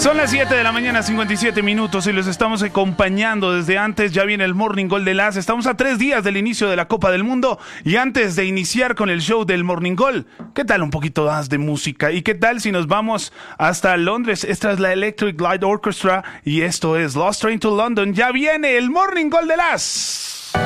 Son las 7 de la mañana, 57 minutos, y los estamos acompañando desde antes. Ya viene el Morning Goal de las. Estamos a 3 días del inicio de la Copa del Mundo. Y antes de iniciar con el show del Morning Goal, ¿qué tal un poquito más de música? ¿Y qué tal si nos vamos hasta Londres? Esta es la Electric Light Orchestra y esto es Lost Train to London. Ya viene el Morning Goal de las.